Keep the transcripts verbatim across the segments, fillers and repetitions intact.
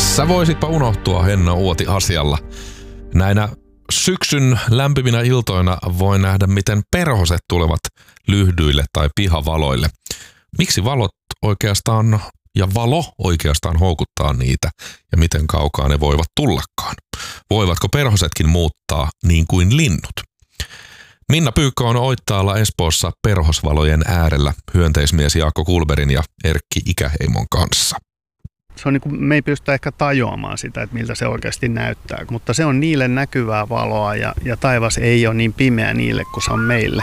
Sä voisitpa unohtua Henna Uoti asialla. Näinä syksyn lämpiminä iltoina voi nähdä, miten perhoset tulevat lyhdyille tai pihavaloille. Miksi valot oikeastaan ja valo oikeastaan houkuttaa niitä ja miten kaukaa ne voivat tullakaan? Voivatko perhosetkin muuttaa niin kuin linnut? Minna Pyykkö on Oittaalla Espoossa perhosvalojen äärellä hyönteismies Jaakko Kulberin ja Erkki Ikäheimon kanssa. Se on niin kuin, me ei pystytä ehkä tajuamaan sitä, että miltä se oikeasti näyttää, mutta se on niille näkyvää valoa ja, ja taivas ei ole niin pimeä niille kuin se on meille.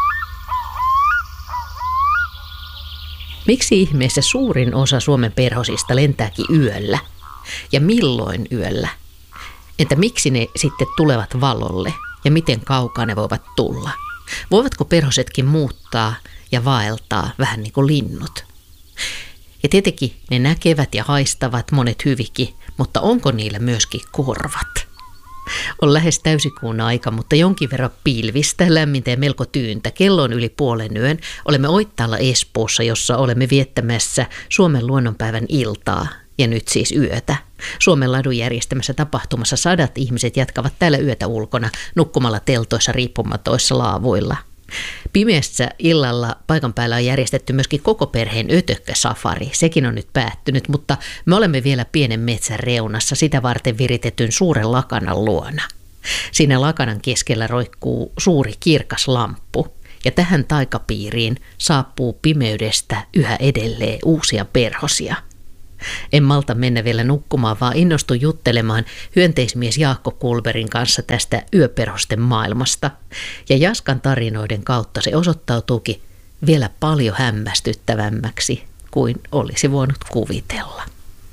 Miksi ihmeessä suurin osa Suomen perhosista lentääkin yöllä? Ja milloin yöllä? Entä miksi ne sitten tulevat valolle? Ja miten kaukaa ne voivat tulla? Voivatko perhosetkin muuttaa ja vaeltaa vähän niin kuin linnut? Ja tietenkin ne näkevät ja haistavat monet hyvikin, mutta onko niillä myöskin korvat? On lähes täysikuun aika, mutta jonkin verran pilvistä, lämmintä ja melko tyyntä. Kello on yli puolen yön. Olemme Oittaalla Espoossa, jossa olemme viettämässä Suomen luonnonpäivän iltaa ja nyt siis yötä. Suomen ladun järjestämässä tapahtumassa sadat ihmiset jatkavat täällä yötä ulkona nukkumalla teltoissa riippumatoissa laavuilla. Pimeässä illalla paikan päällä on järjestetty myöskin koko perheen ötökkäsafari. Sekin on nyt päättynyt, mutta me olemme vielä pienen metsän reunassa sitä varten viritetyn suuren lakanan luona. Siinä lakanan keskellä roikkuu suuri kirkas lamppu ja tähän taikapiiriin saapuu pimeydestä yhä edelleen uusia perhosia. En malta mennä vielä nukkumaan, vaan innostun juttelemaan hyönteismies Jaakko Kulberin kanssa tästä yöperhosten maailmasta. Ja Jaskan tarinoiden kautta se osoittautuukin vielä paljon hämmästyttävämmäksi kuin olisi voinut kuvitella.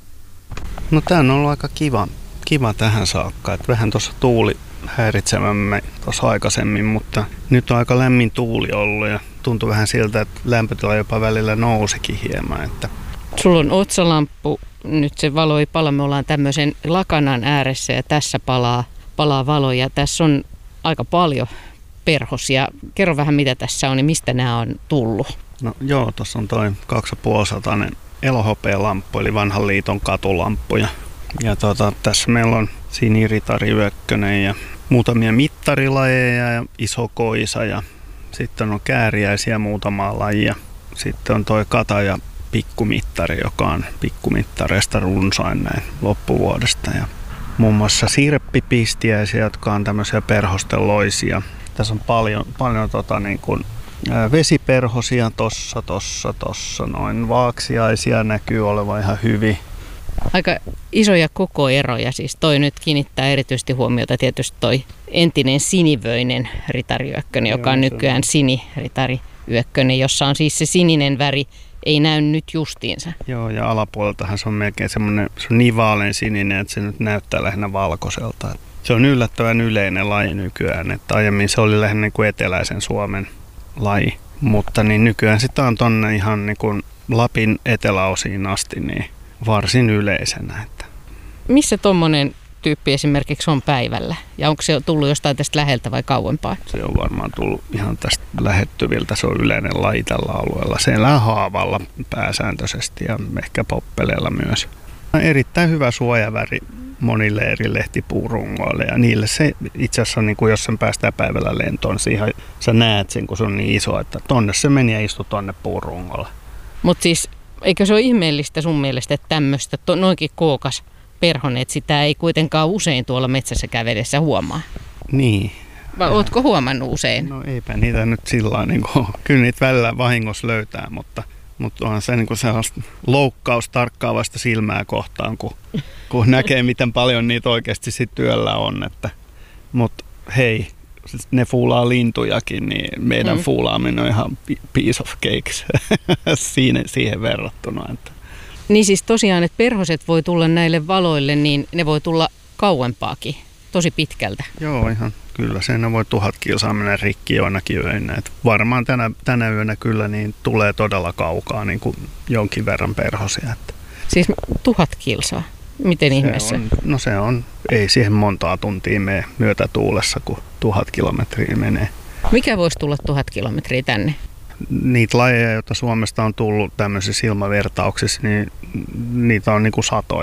No tämä on ollut aika kiva, kiva tähän saakka. Että vähän tuossa tuuli häiritsemämme tuossa aikaisemmin, mutta nyt on aika lämmin tuuli ollut ja tuntui vähän siltä, että lämpötila jopa välillä nousikin hieman, että sulla on otsalamppu, nyt se valo ei pala, me ollaan tämmöisen lakanan ääressä ja tässä palaa, palaa valo ja tässä on aika paljon perhosia. Kerro vähän mitä tässä on ja mistä nämä on tullut. No joo, tuossa on toi kaksipuolisatainen elohopealamppu eli vanhan liiton katulamppu ja, ja tota, tässä meillä on siniritari yökkönen ja muutamia mittarilajeja ja iso koisa ja sitten on kääriäisiä muutamaa lajia. Sitten on toi kata ja pikkumittari, joka on pikkumittareista runsain näin loppuvuodesta. Ja muun muassa sirppipistiäisiä, jotka on tämmöisiä perhosteloisia. Tässä on paljon, paljon tota, niin kuin, ää, vesiperhosia tossa, tossa, tossa. Noin vaaksiaisia näkyy olevan ihan hyvin. Aika isoja kokoeroja. Siis toi nyt kiinnittää erityisesti huomiota tietysti toi entinen sinivöinen ritariyökkönen, joka on nykyään siniritari-yökkönen, jossa on siis se sininen väri. Ei näy nyt justiinsa. Joo, ja alapuoleltahan se on melkein semmoinen, se on niin vaalean sininen, että se nyt näyttää lähinnä valkoiselta. Se on yllättävän yleinen laji nykyään, että aiemmin se oli lähinnä niin kuin eteläisen Suomen laji. Mutta niin nykyään sitä on tonne ihan niin kuin Lapin eteläosiin asti niin varsin yleisenä. Että. Missä tommonen tyyppi esimerkiksi on päivällä? Ja onko se tullut jostain tästä läheltä vai kauempaa? Se on varmaan tullut ihan tästä lähettyviltä. Se on yleinen laji tällä alueella. Se elää haavalla pääsääntöisesti ja ehkä poppeleella myös. Erittäin hyvä suojaväri monille eri lehtipuurungoille ja niille se itse asiassa on niin kuin jos sen päästään päivällä lentoon, siihen sä näet sen, kun se on niin iso, että tonne se meni ja istui tonne puurungolle. Mutta siis eikö se ole ihmeellistä sun mielestä, että tämmöistä to, noinkin kookas perhonen, että sitä ei kuitenkaan usein tuolla metsässä kävedessä huomaa? Niin. Vai ootko huomannut usein? No eipä niitä nyt sillä niin kuin, kyllä niitä välillä vahingossa löytää, mutta, mutta onhan se niin kuin sellaista loukkaus tarkkaavasta silmää kohtaan, kun, kun näkee, miten paljon niitä oikeasti sit työllä on. Että, mutta hei, ne fuulaa lintujakin, niin meidän mm. fuulaaminen on ihan piece of cakes Siinä, siihen verrattuna. Että. Niin siis tosiaan, että perhoset voi tulla näille valoille, niin ne voi tulla kauempaakin, tosi pitkältä. Joo, ihan kyllä. Siinä voi tuhat kilsaa mennä rikki joinakin yöinä. Et varmaan tänä, tänä yönä kyllä niin tulee todella kaukaa niin kuin jonkin verran perhosia. Että. Siis tuhat kilsaa? Miten se ihmeessä? On, no se on, ei siihen montaa tuntia mene myötätuulessa, kun tuhat kilometriä menee. Mikä voisi tulla tuhat kilometriä tänne? Niitä lajeja, joita Suomesta on tullut tämmöisissä ilmavertauksissa, niin niitä on niin kuin satoja.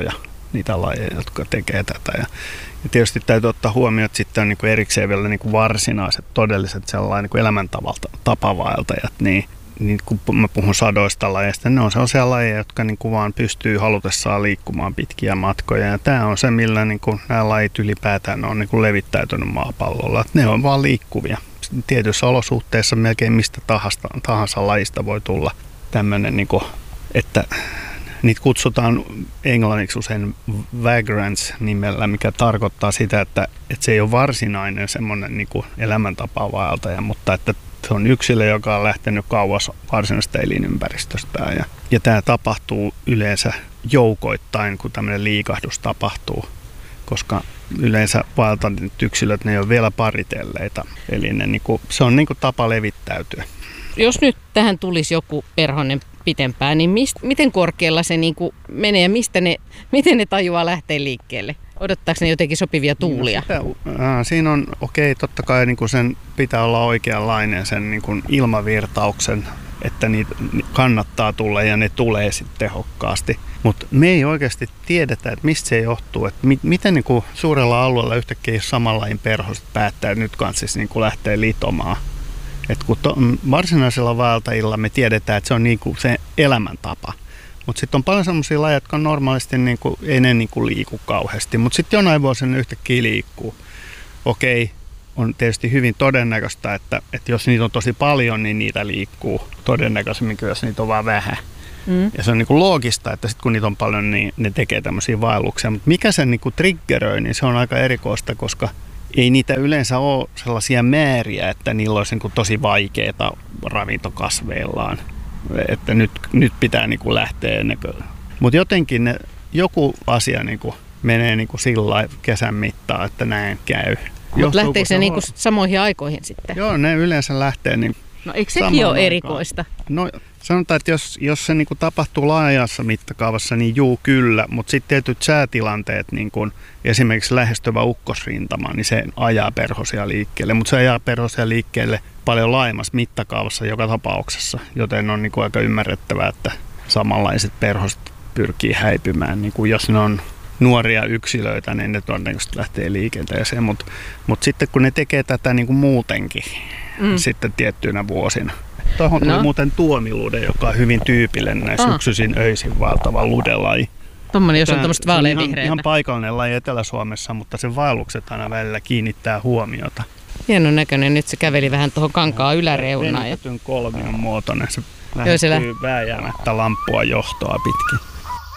niitä lajeja, jotka tekee tätä. Ja, ja tietysti täytyy ottaa huomioon, että sitten on niin kuin erikseen vielä niin kuin varsinaiset, todelliset sellainen niin kuin elämäntapavaeltajat, niin, niin kun mä puhun sadoista lajeista, ne on sellaisia lajeja, jotka niin kuin vaan pystyy halutessaan liikkumaan pitkiä matkoja. Ja tämä on se, millä niin kuin nämä lajit ylipäätään on niin kuin levittäytynyt maapallolla. Että ne on vaan liikkuvia. Tietyissä olosuhteissa melkein mistä tahansa, tahansa lajista voi tulla tämmöinen, niin kuin, että niitä kutsutaan englanniksi usein vagrants nimellä, mikä tarkoittaa sitä, että, että se ei ole varsinainen semmoinen niin kuin elämäntapavaeltaja, mutta että se on yksilö, joka on lähtenyt kauas varsinaisesta elinympäristöstään. Ja, ja tämä tapahtuu yleensä joukoittain, kun tämmöinen liikahdus tapahtuu, koska yleensä vaeltaneet yksilöt, ne ei ole vielä paritelleita. Eli ne, niin kuin, se on niin kuin tapa levittäytyä. Jos nyt tähän tulisi joku perhonen pitempään, niin mist, miten korkealla se niin kuin menee ja mistä ne, miten ne tajuaa lähteä liikkeelle? Odottaako ne jotenkin sopivia tuulia? No sitä, ää, siinä on, okei, okay, totta kai niin kuin sen pitää olla oikeanlainen sen niin kuin ilmavirtauksen, että niitä kannattaa tulla ja ne tulee sitten tehokkaasti. Mutta me ei oikeasti tiedetä, että mistä se johtuu, että mi- miten niin kuin suurella alueella yhtäkkiä samanlain perhoset päättää, että nyt kanssa siis niin kuin lähtee litomaan. Et kun to, varsinaisella vaeltajilla me tiedetään, että se on niinku se elämäntapa. Mutta sitten on paljon sellaisia lajeja, jotka normaalisti niinku, ei ne niinku liiku kauheasti. Mutta sitten jonain vuosina ne yhtäkkiä liikkuu. Okei, on tietysti hyvin todennäköistä, että, että jos niitä on tosi paljon, niin niitä liikkuu todennäköisemmin, jos niitä on vaan vähän. Mm. Ja se on niinku loogista, että sitten kun niitä on paljon, niin ne tekee tämmöisiä vaelluksia. Mutta mikä sen niinku triggeröi, niin se on aika erikoista, koska ei niitä yleensä ole sellaisia määriä, että niillä olisi niin tosi vaikeaa ravintokasveillaan. Että nyt, nyt pitää niin kuin lähteä ennen kuin. Mutta jotenkin ne, joku asia niin kuin menee niin kuin sillä kesän mittaan, että näin käy. Mutta lähteekö ne niin kuin samoihin aikoihin sitten? Joo, ne yleensä lähtee. Niin no eikö sekin ole erikoista? No sanotaan, että jos, jos se niin kuin tapahtuu laajassa mittakaavassa, niin juu kyllä, mutta sitten tietyt säätilanteet, niin kuin esimerkiksi lähestyvä ukkosrintama, niin se ajaa perhosia liikkeelle, mutta se ajaa perhosia liikkeelle paljon laajemmassa mittakaavassa joka tapauksessa, joten on niin kuin aika ymmärrettävää, että samanlaiset perhoset pyrkii häipymään, niin kuin jos ne on nuoria yksilöitä, niin ne todennäköisesti lähtee liikenteeseen, mutta mut sitten kun ne tekee tätä niin kuin muutenkin, mm. sitten tiettyinä vuosina. Tuohon tuli no. muuten tuomilude, joka on hyvin tyypillinen näissä syksyisin öisin vaeltava ludelaji. Tuommoinen, jos on tuommoista vaaleanvihreätä. Ihan, ihan paikallinen laji Etelä-Suomessa, mutta sen vaellukset aina välillä kiinnittää huomiota. Hienon näköinen. Nyt se käveli vähän tuohon kankaan yläreunaan. Venytetyn kolmion muotoinen. Se lähettyy vääjäämättä lamppua johtoa pitkin.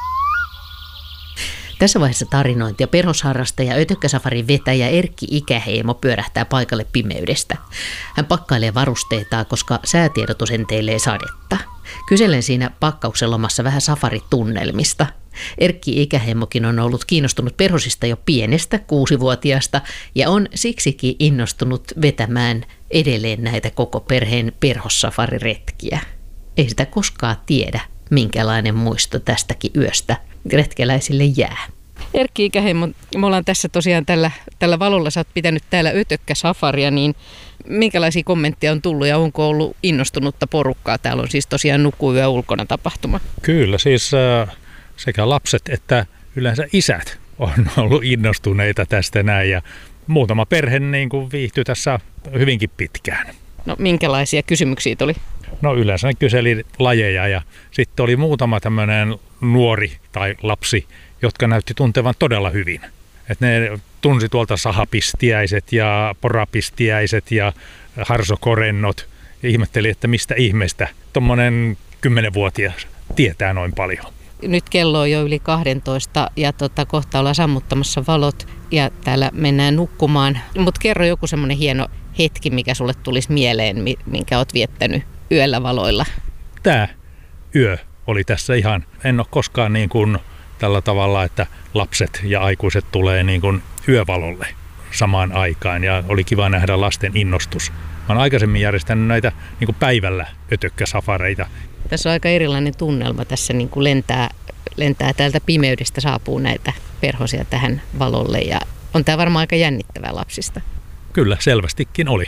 Tässä vaiheessa tarinointia perhosharrastaja Ötökkäsafarin vetäjä Erkki Ikäheimo pyörähtää paikalle pimeydestä. Hän pakkailee varusteitaan, koska säätiedotus enteilee sadetta. Kyselen siinä pakkauksen lomassa vähän safaritunnelmista. Erkki Ikäheimokin on ollut kiinnostunut perhosista jo pienestä kuusivuotiaasta ja on siksikin innostunut vetämään edelleen näitä koko perheen perhossafariretkiä. Ei sitä koskaan tiedä, minkälainen muisto tästäkin yöstä retkeläisille jää. Erkki Ikäheimo, me ollaan tässä tosiaan tällä, tällä valolla, sä oot pitänyt täällä Ötökkäsafaria, niin minkälaisia kommentteja on tullut ja onko ollut innostunutta porukkaa? Täällä on siis tosiaan nukuyö ulkona tapahtuma. Kyllä, siis äh, sekä lapset että yleensä isät on ollut innostuneita tästä näin ja muutama perhe niin kuin viihtyi tässä hyvinkin pitkään. No minkälaisia kysymyksiä tuli? No yleensä ne kyseli lajeja ja sitten oli muutama tämmöinen nuori tai lapsi, jotka näytti tuntevan todella hyvin. Et ne tunsi tuolta sahapistiäiset ja porapistiäiset ja harsokorennot ja ihmetteli, että mistä ihmeestä tuommoinen kymmenvuotias tietää noin paljon. Nyt kello on jo yli kaksitoista ja tota, kohta ollaan sammuttamassa valot ja täällä mennään nukkumaan. Mutta kerro joku semmoinen hieno hetki, mikä sulle tulisi mieleen, minkä oot viettänyt yöllä valoilla. Tämä yö oli tässä ihan, en ole koskaan niin kuin tällä tavalla, että lapset ja aikuiset tulee niin kuin yövalolle samaan aikaan ja oli kiva nähdä lasten innostus. Mä oon aikaisemmin järjestänyt näitä niin kuin päivällä ötökkäsafareita. Tässä on aika erilainen tunnelma. Tässä niin kuin lentää, lentää täältä pimeydestä, saapuu näitä perhosia tähän valolle ja on tämä varmaan aika jännittävää lapsista. Kyllä, selvästikin oli.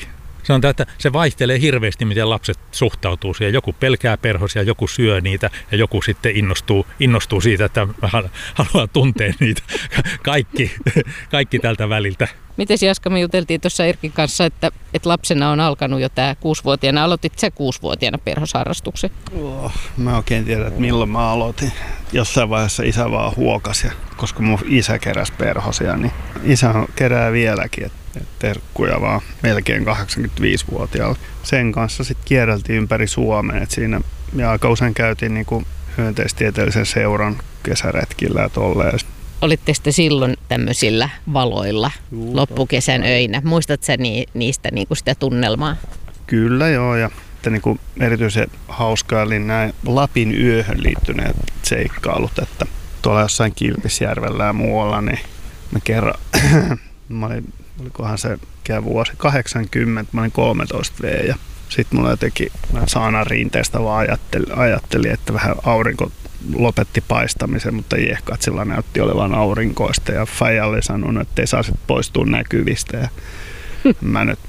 Sanotaan, että se vaihtelee hirveästi, miten lapset suhtautuu siihen. Joku pelkää perhosia, joku syö niitä ja joku sitten innostuu, innostuu siitä, että haluaa tuntea niitä. Kaikki, kaikki tältä väliltä. Miten Jaska, me juteltiin tuossa Erkin kanssa, että, että lapsena on alkanut jo tämä kuusivuotiaana. Aloitit sä kuusivuotiaana perhosharrastuksen? Oh, mä oikein tiedän, että milloin mä aloitin. Jossain vaiheessa isä vaan huokasi, koska mun isä keräsi perhosia, niin isä kerää vieläkin. Et, et terkkuja vaan melkein kahdeksankymmentäviisivuotiaalla. Sen kanssa sitten kierreltiin ympäri Suomea. Et siinä ja aika usein käytiin niinku hyönteistieteellisen seuran kesäretkillä ja tolleen. Olitte sitten silloin tämmöisillä valoilla Juu, loppukesän totta. öinä? Muistatko sä ni, niistä niinku sitä tunnelmaa? Kyllä joo, ja niinku erityisen hauskaa oli näin Lapin yöhön liittyneet seikkailut, että tuolla jossain Kilpisjärvellä ja muualla, niin mä kerran, mä olin, olikohan se vuosi kahdeksankymmentä, mä olin kolmetoista vuotias ja sitten mulla jotenkin saanan rinteestä vaan ajattelin, ajattelin, että vähän aurinko lopetti paistamisen, mutta Jehkatsilla näytti olevan aurinkoista ja Faija oli sanonut, että ei saa sit poistua näkyvistä. Ja mä nyt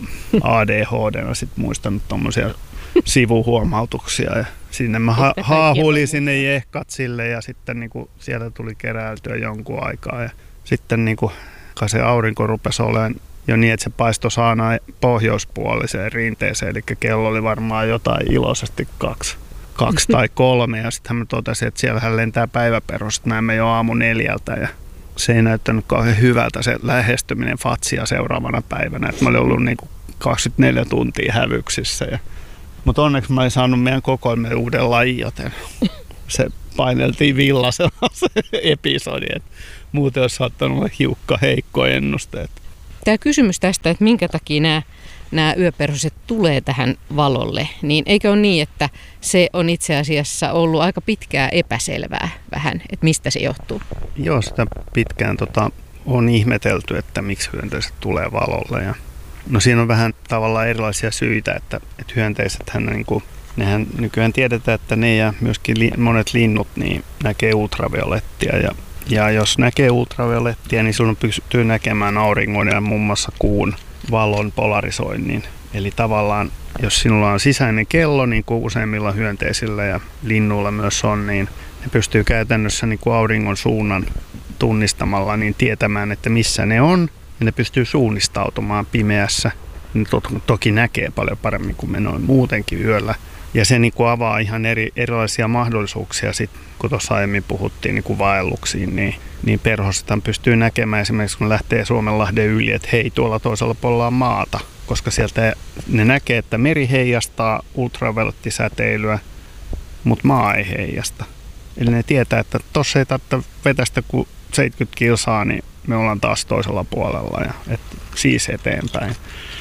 A D H D:na sit muistanut tommosia sivuhuomautuksia ja sinne mä ha- haahuilin sinne Jehkatsille ja sitten niinku sieltä tuli keräiltyä jonkun aikaa ja sitten niinku se aurinko rupesi olemaan jo niin, että se paistoi saanaan pohjoispuoliseen rinteeseen, eli kello oli varmaan jotain iloisesti kaksi. kaksi tai kolme ja sitten mä totesin, että siellähän lentää päiväperhoset, näemme jo aamu neljältä ja se ei näyttänyt kauhean hyvältä se lähestyminen Fatsia seuraavana päivänä, että mä olin ollut niin kuin kaksikymmentäneljä tuntia hävyksissä. Ja, mutta onneksi mä olin saanut meidän kokoelmeen uuden lajin, joten se paineltiin villasella se episodi, että muuten olisi saattanut olla hiukka heikko ennusteet. Tämä kysymys tästä, että minkä takia nämä nämä yöperhoset tulee tähän valolle, niin eikö ole niin, että se on itse asiassa ollut aika pitkää epäselvää vähän, että mistä se johtuu? Joo, sitä pitkään tota, on ihmetelty, että miksi hyönteiset tulee valolle. Ja, no siinä on vähän tavallaan erilaisia syitä, että, että hyönteisethän, niin kuin, nehän nykyään tiedetään, että ne ja myöskin li, monet linnut niin näkee ultraviolettia ja Ja jos näkee ultraviolettia, niin silloin pystyy näkemään auringon ja muun muassa kuun valon polarisoinnin. Eli tavallaan, jos sinulla on sisäinen kello, niin kuin useimmilla hyönteisillä ja linnuilla myös on, niin ne pystyy käytännössä niin kuin auringon suunnan tunnistamalla niin tietämään, että missä ne on. Ja ne pystyy suunnistautumaan pimeässä. Ne to- toki näkee paljon paremmin kuin me noin muutenkin yöllä. Ja se niin kuin avaa ihan eri, erilaisia mahdollisuuksia, sit, kun tuossa aiemmin puhuttiin niin kuin vaelluksiin, niin, niin perhosethan pystyy näkemään esimerkiksi, kun lähtee Suomenlahden yli, että hei, tuolla toisella puolella on maata, koska sieltä ne näkee, että meri heijastaa ultraviolettisäteilyä, mutta maa ei heijasta. Eli ne tietää, että tuossa ei tarvitse vetästä kuin seitsemänkymmentä kilsaa, niin me ollaan taas toisella puolella, ja et, siis eteenpäin.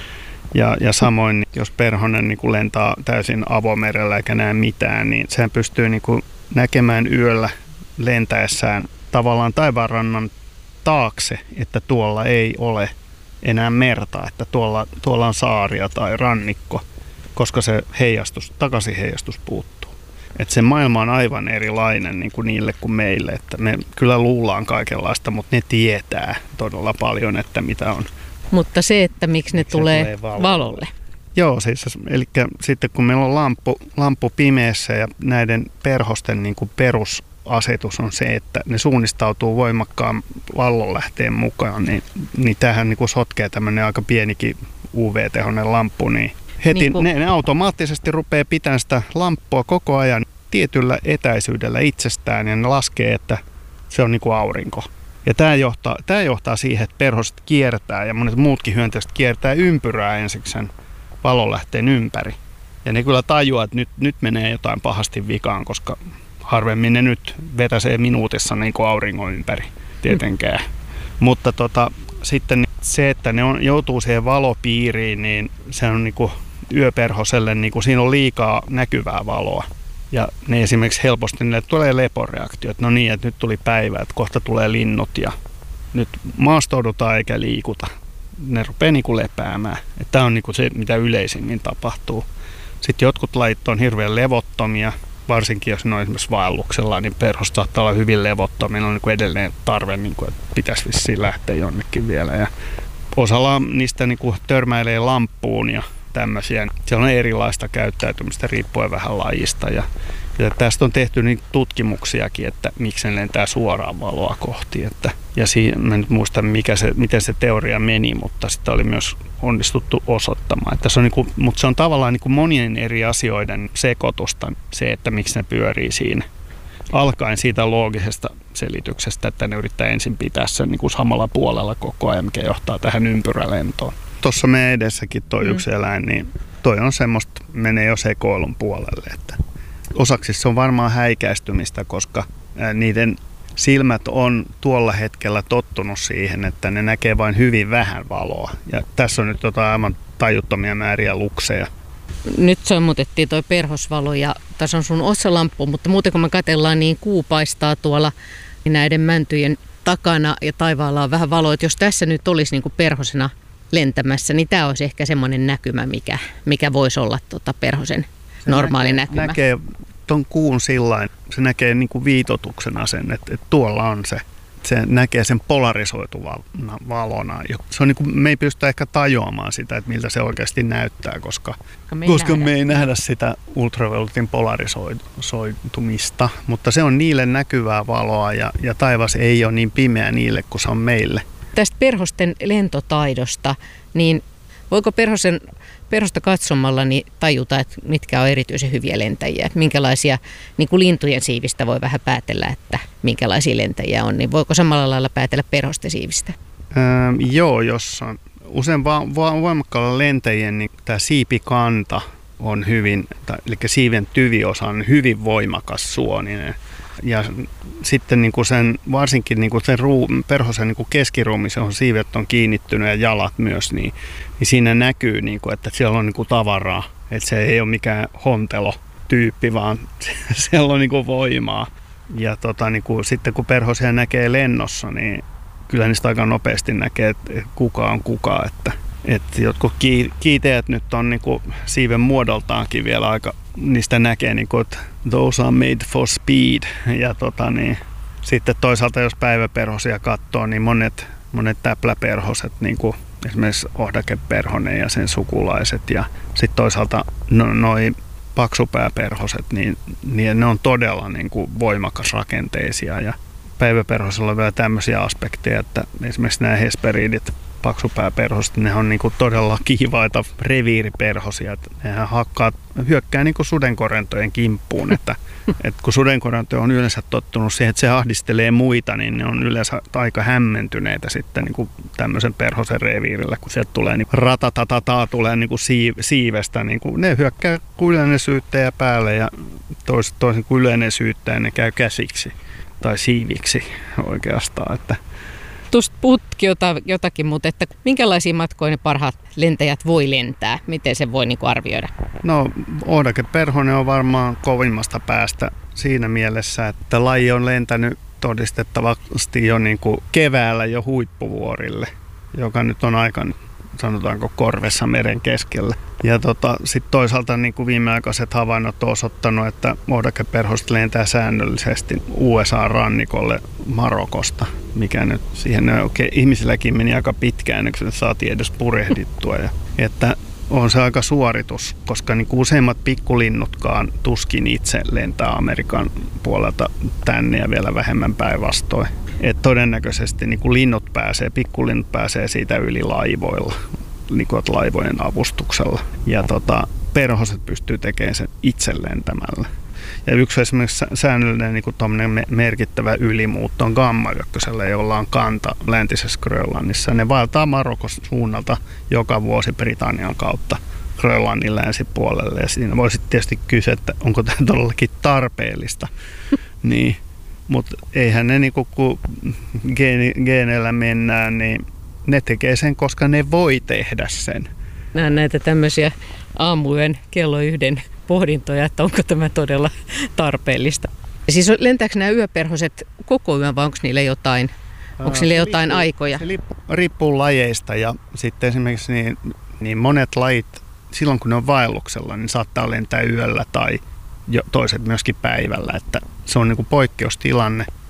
Ja, ja samoin, jos perhonen niin kuin lentää täysin avomerellä eikä näe mitään, niin sehän pystyy niin kuin näkemään yöllä lentäessään tavallaan taivaanrannan taakse, että tuolla ei ole enää merta, että tuolla, tuolla on saaria tai rannikko, koska se heijastus, takaisin heijastus puuttuu. Että se maailma on aivan erilainen niin kuin niille kuin meille, että me kyllä luullaan kaikenlaista, mutta ne tietää todella paljon, että mitä on. Mutta se, että miksi ne tulee, tulee valolle. valolle. Joo, siis eli sitten kun meillä on lamppu, lamppu pimeässä ja näiden perhosten niin kuin perusasetus on se, että ne suunnistautuu voimakkaan vallonlähteen mukaan, niin, niin tämähän niin kuin sotkee tämmöinen aika pienikin U V-tehoinen lamppu, niin heti niin kuin ne, ne automaattisesti rupeaa pitämään sitä lamppua koko ajan tietyllä etäisyydellä itsestään ja ne laskee, että se on niin kuin aurinko. Ja tämä johtaa, tämä johtaa siihen, että perhoset kiertää ja monet muutkin hyönteiset kiertää ympyrää ensiksi sen valonlähteen ympäri. Ja ne kyllä tajuaa, että nyt, nyt menee jotain pahasti vikaan, koska harvemmin ne nyt vetäsee minuutissa niin kuin auringon ympäri tietenkään. Mm. Mutta tota, sitten se, että ne on, joutuu siihen valopiiriin, niin se on niin kuin yöperhoselle, niin kuin siinä on liikaa näkyvää valoa. Ja ne esimerkiksi helposti niille tulee leporeaktio, että no niin, että nyt tuli päivä, että kohta tulee linnut ja nyt maastoudutaan eikä liikuta. Ne rupeaa niin kuin lepäämään. Tämä on niin kuin se, mitä yleisimmin tapahtuu. Sitten jotkut lajit on hirveän levottomia, varsinkin jos ne on esimerkiksi vaelluksella, niin perhoset saattaa olla hyvin levottomia. Meillä on niin kuin edelleen tarve, niin kuin, että pitäisi vissiin lähteä jonnekin vielä. Ja osalla niistä niin kuin törmäilee lamppuun ja tämmöisiä. Siellä on erilaista käyttäytymistä riippuen vähän lajista. Ja, ja tästä on tehty niin tutkimuksiakin, että miksi ne lentää suoraan valoa kohti. Että, ja siinä, mä nyt muistan, mikä se, miten se teoria meni, mutta sitä oli myös onnistuttu osoittamaan. Että se on niin kuin, mutta se on tavallaan niin kuin monien eri asioiden sekoitusta se, että miksi ne pyörii siinä. Alkaen siitä loogisesta selityksestä, että ne yrittää ensin pitää sen niin kuin samalla puolella koko ajan, mikä johtaa tähän ympyrälentoon. Tuossa meidän edessäkin toi mm. yksi eläin, niin toi on semmoista, menee jo sekoilun puolelle. Että osaksi se on varmaan häikäistymistä, koska niiden silmät on tuolla hetkellä tottunut siihen, että ne näkee vain hyvin vähän valoa. Ja tässä on nyt jotain aivan tajuttomia määriä lukseja. Nyt sammutettiin toi perhosvalo ja tässä on sun otsalamppu, mutta muuten kun me katsellaan, niin kuu paistaa tuolla näiden mäntyjen takana ja taivaalla on vähän valoa. Jos tässä nyt olisi niin kuin perhosena lentämässä, niin tämä olisi ehkä semmoinen näkymä, mikä, mikä voisi olla tuota perhosen normaali näkee, näkymä. Näkee ton kuun sillain, se näkee niin kuin viitotuksena sen, että, että tuolla on se. Se näkee sen polarisoituvana valona. Se on niin kuin, me ei pystytä ehkä tajuamaan sitä, että miltä se oikeasti näyttää, koska me ei, koska nähdä. me ei nähdä sitä ultravioletin polarisoitumista. Mutta se on niille näkyvää valoa ja, ja taivas ei ole niin pimeä niille kuin se on meille. Tästä perhosten lentotaidosta, niin voiko perhosen, perhosta katsomalla niin tajuta, että mitkä on erityisen hyviä lentäjiä? Minkälaisia, niin kuin lintujen siivistä voi vähän päätellä, että minkälaisia lentäjiä on, niin voiko samalla lailla päätellä perhosten siivistä? Öö, joo, jos on usein va- va- voimakkaalla lentäjien, niin tämä siipikanta on hyvin, eli siiven tyviosa on hyvin voimakas suoninen. Ja sitten niin kuin sen, varsinkin niin kuin sen ruu, perhosen niin kuin keskiruumi, johon siivet on kiinnittynyt ja jalat myös, niin, niin siinä näkyy, niin kuin, että siellä on niin kuin tavaraa. Että se ei ole mikään hontelo-tyyppi, vaan siellä on niin kuin voimaa. Ja tota, niin kuin, sitten kun perhosia näkee lennossa, niin kyllä niistä aika nopeasti näkee, että kuka on kuka. Että, että jotkut kiiteät nyt on niin kuin siiven muodoltaankin vielä aika, niistä näkee, niin kuin, että those are made for speed. Ja tota, niin, sitten toisaalta jos päiväperhosia katsoo, niin monet, monet täpläperhoset, niin kuin esimerkiksi ohdakeperhonen ja sen sukulaiset, ja sitten toisaalta no, noi paksupääperhoset, niin, niin ne on todella niin kuin voimakasrakenteisia. Ja päiväperhosella on vielä tämmöisiä aspekteja, että esimerkiksi nämä hesperiidit, paksupääperhoset, ne on niinku todella kiivaita reviiriperhosia. Nehän hakkaa, hyökkää niinku sudenkorentojen kimppuun. Että, et kun sudenkorento on yleensä tottunut siihen, että se ahdistelee muita, niin ne on yleensä aika hämmentyneitä sitten niinku tämmöisen perhosen reviirillä. Kun sieltä tulee niinku ratatatataa, tulee niinku siivestä, niinku, ne hyökkää kuin yleinen syyttäjä päälle ja toiset toisin kuin yleinen syyttäjä, ne käy käsiksi tai siiviksi oikeastaan. Että tuosta puhutkin jotakin, mutta että minkälaisia matkoja ne parhaat lentäjät voi lentää? Miten se voi niinku arvioida? No, ohdakeperhonen on varmaan kovimmasta päästä siinä mielessä, että laji on lentänyt todistettavasti jo niinku keväällä jo huippuvuorille, joka nyt on aika, sanotaanko, korvessa meren keskellä. Ja tota, sitten toisaalta niin kuin viimeaikaiset havainnot on osoittanut, että ohdakeperhoset lentää säännöllisesti U S A-rannikolle Marokosta, mikä nyt siihen okay, ihmisilläkin meni aika pitkään, ennen kuin se saatiin edes purehdittua. Ja, että on se aika suoritus, koska niin kuin useimmat pikkulinnutkaan tuskin itse lentää Amerikan puolelta tänne ja vielä vähemmän päinvastoin. Et todennäköisesti niin kuin linnut pääsee, pikkulinnut pääsee siitä yli laivoilla, niin kuin laivojen avustuksella. Ja tota, perhoset pystyy tekemään sen itse lentämällä. Ja yksi esimerkiksi säännöllinen niin kuin merkittävä ylimuutto on gammajökkösellä, jolla on kanta läntisessä Grönlannissa. Ne vaeltaa Marokon suunnalta joka vuosi Britannian kautta Grönlannin länsipuolelle. Ja siinä voisi tietysti kysyä, että onko tämä todellakin tarpeellista. Niin. Mutta eihän ne, niinku, kun geeneillä mennään, niin ne tekee sen, koska ne voi tehdä sen. Näen näitä tämmöisiä aamuyön kello yhden pohdintoja, että onko tämä todella tarpeellista. Siis lentääkö nämä yöperhoset koko yön vai onko niillä jotain, onko niillä jotain riippuu, aikoja? Se riippuu lajeista ja sitten esimerkiksi niin, niin monet lajit, silloin kun ne on vaelluksella, niin saattaa lentää yöllä tai jo toiset myöskin päivällä, että se on niin kuin poikkeustilanne.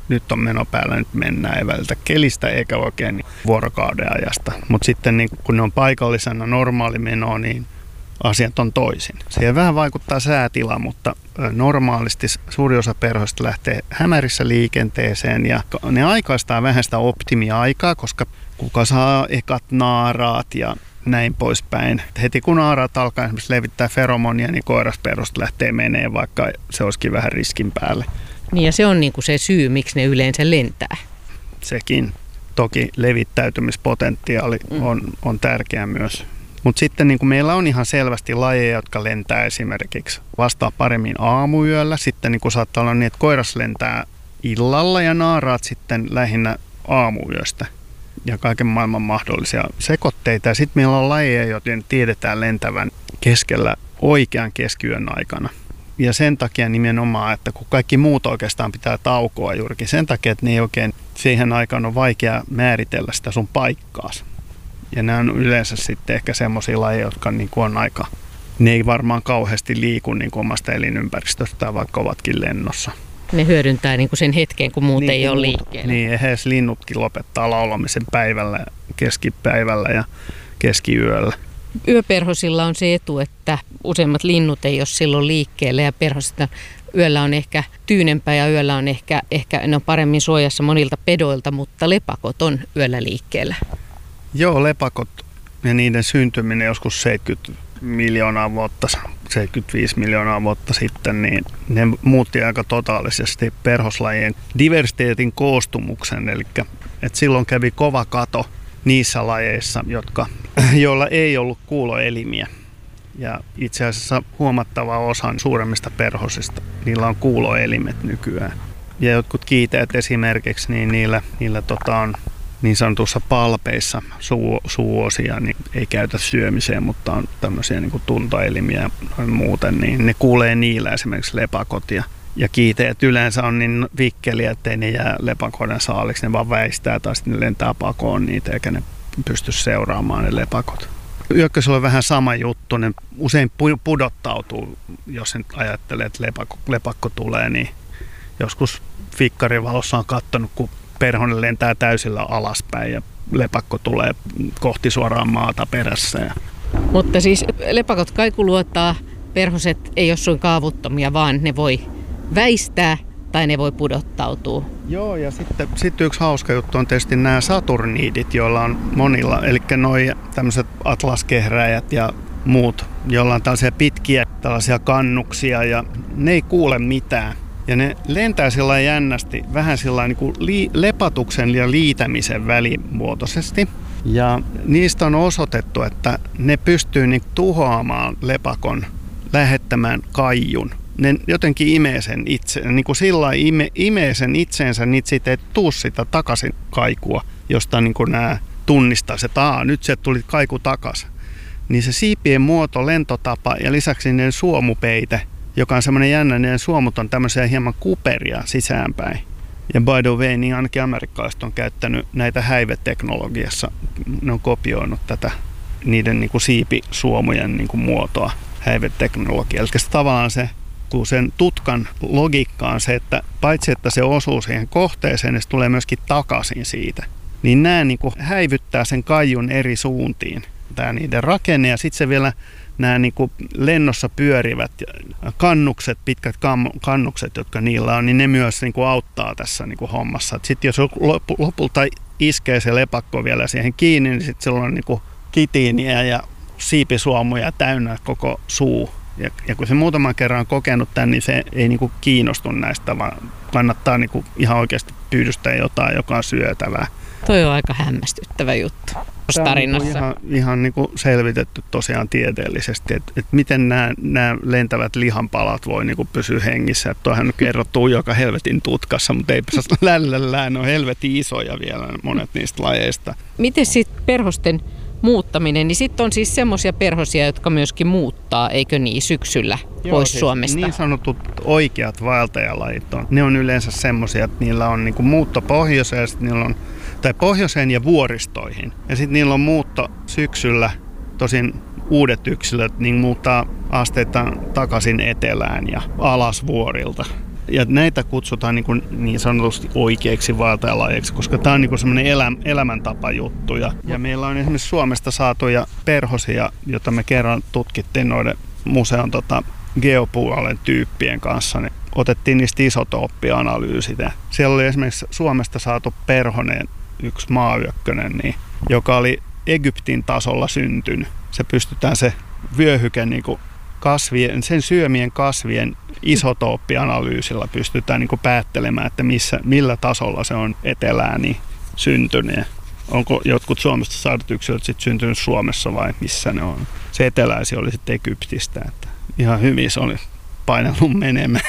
nyt on meno päällä, nyt mennään, ei välitä kelistä eikä oikein niin vuorokauden ajasta. Mutta sitten niin kun ne on paikallisena normaali meno, niin asiat on toisin. Siihen vähän vaikuttaa säätila, mutta normaalisti suuri osa perhoista lähtee hämärissä liikenteeseen ja ne aikaistaa vähän sitä optimiaikaa, koska kuka saa ekat naaraat ja näin poispäin. Heti kun naaraat alkaa esimerkiksi levittää feromonia, niin koirasperhosta lähtee menee, vaikka se olisikin vähän riskin päälle. Niin ja se on niin kuin se syy, miksi ne yleensä lentää. Sekin. Toki levittäytymispotentiaali on, on tärkeä myös. Mutta sitten niin kuin meillä on ihan selvästi lajeja, jotka lentää esimerkiksi vastaa paremmin aamuyöllä. Sitten niin kuin saattaa olla niin, että koiras lentää illalla ja naaraat sitten lähinnä aamuyöstä. Ja kaiken maailman mahdollisia sekoitteita. Ja sitten meillä on lajeja, joiden tiedetään lentävän keskellä oikean keskiyön aikana. Ja sen takia nimenomaan, että kun kaikki muut oikeastaan pitää taukoa juurikin sen takia, että ne ei oikein siihen aikaan on vaikea määritellä sitä sun paikkaasi. Ja nämä on yleensä sitten ehkä semmoisia lajeja, jotka niin kuin on aika, ne ei varmaan kauheasti liiku niin kuin omasta elinympäristöstä, vaikka ovatkin lennossa. Ne hyödyntää niin kuin sen hetken, kun muut niin, ei ole liikkeellä. Niin, ehes linnutkin lopettaa laulamisen päivällä, keskipäivällä ja keskiyöllä. Yöperhosilla on se etu, että useimmat linnut ei ole silloin liikkeellä ja perhosista yöllä on ehkä tyynempää ja yöllä on ehkä, ehkä ne on paremmin suojassa monilta pedoilta, mutta lepakot on yöllä liikkeellä. Joo, lepakot ja niiden syntyminen joskus seitsemänkymmentä miljoonaa vuotta, seitsemänkymmentäviisi miljoonaa vuotta sitten, niin ne muutti aika totaalisesti perhoslajien diversiteetin koostumuksen. Eli että silloin kävi kova kato niissä lajeissa, jotka, joilla ei ollut kuuloelimiä. Ja itse asiassa huomattava osa suuremmista perhosista, niillä on kuuloelimet nykyään. Ja jotkut kiiteet esimerkiksi, niin niillä, niillä tota on niin sanotussa palpeissa suu, suuosia, niin ei käytä syömiseen, mutta on tämmöisiä niin kuin tuntoelimiä ja muuten, niin ne kuulee niillä esimerkiksi lepakot. Ja, ja kiiteet yleensä on niin vikkeliä, ettei ne jää lepakoiden saaliksi, ne vaan väistää tai sitten ne lentää pakoon niitä, eikä ne pysty seuraamaan ne lepakot. Yökkösellä on vähän sama juttu, ne usein pudottautuu, jos nyt ajattelee, että lepakko, lepakko tulee, niin joskus fikkarivalossa on katsonut, kun perhonen lentää täysillä alaspäin ja lepakko tulee kohti suoraan maata perässä. Mutta siis lepakot kaikuluottaa, perhoset ei ole suinkaan avuttomia, vaan ne voi väistää tai ne voi pudottautua. Joo, ja sitten, sitten yksi hauska juttu on tietysti nämä saturnidit, joilla on monilla, eli noi tämmöiset atlaskehräjät ja muut, joilla on tällaisia pitkiä tällaisia kannuksia ja ne ei kuule mitään. Ja ne lentää sillä jännästi, vähän sillä niin kuin lepatuksen ja liitämisen välimuotoisesti. Ja niistä on osoitettu, että ne pystyy niin tuhoamaan lepakon, lähettämään kaijun. Ne jotenkin imee sen itse, niin kuin sillä ime, imee sen itseensä, niin siitä ei tuu sitä takaisin kaikua, josta niin kuin nämä tunnistaa, että Aa, nyt se tuli kaiku takaisin. Niin se siipien muoto, lentotapa ja lisäksi niiden suomupeite, joka on semmoinen jännä, niin suomut on tämmöisiä hieman kuperia sisäänpäin. Ja by the way, niin ainakin amerikkalaiset on käyttänyt näitä häiveteknologiassa. Ne on kopioinut tätä niiden niin kuin siipisuomujen niin kuin muotoa häiveteknologiaa. Eli tavallaan se, kun sen tutkan logiikka on se, että paitsi että se osuu siihen kohteeseen, niin se tulee myöskin takaisin siitä. Niin nämä niin kuin häivyttää sen kaijun eri suuntiin. Tämä niiden rakenne ja sitten se vielä nämä niin kuin lennossa pyörivät kannukset, pitkät kannukset, jotka niillä on, niin ne myös niin kuin auttaa tässä niin kuin hommassa. Sitten jos lopulta iskee se lepakko vielä siihen kiinni, niin sitten sillä on niin kuin kitiiniä ja siipisuomuja täynnä koko suu. Ja, ja kun se muutaman kerran on kokenut tämän, niin se ei niin kuin kiinnostu näistä, vaan kannattaa niin kuin ihan oikeasti pyydystää jotain, joka on syötävää. Toi on aika hämmästyttävä juttu tarinassa. Tämä on ihan, ihan niin kuin selvitetty tosiaan tieteellisesti, että, että miten nämä, nämä lentävät lihanpalat voi niin kuin pysyä hengissä. Tuohan on kerrottu joka helvetin tutkassa, mutta ei lällällään, ne on helvetin isoja vielä monet niistä lajeista. Miten sitten perhosten muuttaminen, niin sitten on siis semmoisia perhosia, jotka myöskin muuttaa, eikö niin, syksyllä Joo, pois siis Suomesta? Niin sanotut oikeat vaeltajalajit on. Ne on yleensä semmoisia, että niillä on niinku muutto pohjoiseen, niillä on, tai pohjoiseen ja vuoristoihin. Ja sitten niillä on muutto syksyllä, tosin uudet yksilöt niin muuttaa asteittain takaisin etelään ja alas vuorilta. Ja näitä kutsutaan niin, kuin niin sanotusti oikeiksi vaeltajalajeiksi, koska tämä on niin semmoinen elä, elämäntapajuttu. Ja, ja meillä on esimerkiksi Suomesta saatuja perhosia, joita me kerran tutkittiin noiden museon tota, geopuolen tyyppien kanssa. Niin otettiin niistä isotooppianalyysit. Siellä oli esimerkiksi Suomesta saatu perhonen, yksi maayökkönen, niin, joka oli Egyptin tasolla syntynyt. Se pystytään se vyöhyke niin kuin kasvien, sen syömien kasvien isotooppianalyysillä pystytään niin kuin päättelemään, että missä, millä tasolla se on etelään niin syntynyt. Onko jotkut Suomesta saadut yksilöt sitten syntynyt Suomessa vai missä ne on. Se eteläisi oli sitten Egyptistä. Että ihan hyvin se oli painellut menemään.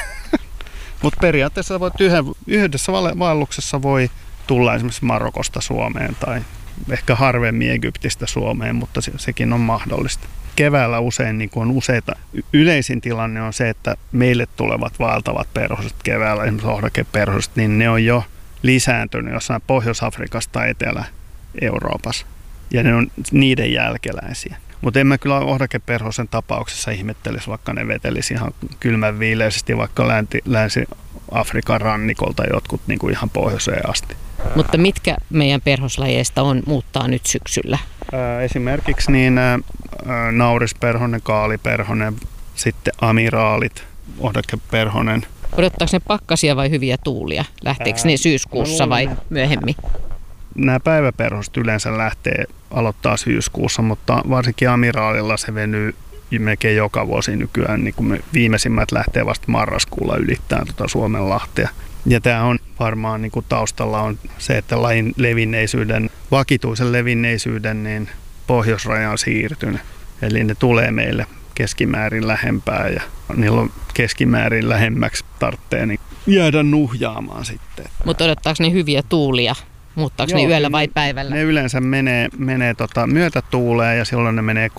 Mutta periaatteessa voit yhden, yhdessä vaelluksessa voi tulla esimerkiksi Marokosta Suomeen tai ehkä harvemmin Egyptistä Suomeen, mutta se, sekin on mahdollista. Keväällä usein niin on useita. Yleisin tilanne on se, että meille tulevat vaeltavat perhoset keväällä, esimerkiksi ohdakeperhoset, niin ne on jo lisääntynyt jossain Pohjois-Afrikassa tai Etelä-Euroopassa. Ja ne on niiden jälkeläisiä. Mutta en mä kyllä ohdakeperhosen tapauksessa ihmettelisi, vaikka ne vetelisi ihan kylmän viileisesti, vaikka länti, Länsi-Afrikan rannikolta jotkut niin kuin ihan pohjoiseen asti. Mutta mitkä meidän perhoslajeista on muuttaa nyt syksyllä? Esimerkiksi niin naurisperhonen, kaaliperhonen, sitten amiraalit, ohdakeperhonen. Odottaako ne pakkasia vai hyviä tuulia? Lähteekö ne syyskuussa vai myöhemmin? Nämä päiväperhoset yleensä lähtee aloittaa syyskuussa, mutta varsinkin amiraalilla se venyy melkein joka vuosi nykyään. Niin kuin me viimeisimmät lähtee vasta marraskuulla ylittämään tuota Suomenlahtea. Ja tämä on varmaan niin kuin taustalla on se, että lajin levinneisyyden, vakituisen levinneisyyden niin pohjoisraja on siirtynyt. Eli ne tulee meille keskimäärin lähempää ja niillä on keskimäärin lähemmäksi tarvitsee niin jäädä nuhjaamaan sitten. Mutta odottaako ne hyviä tuulia? Muuttaako Joo, ne yöllä ne, vai päivällä? Ne yleensä menee, menee tota myötätuuleen ja silloin ne menee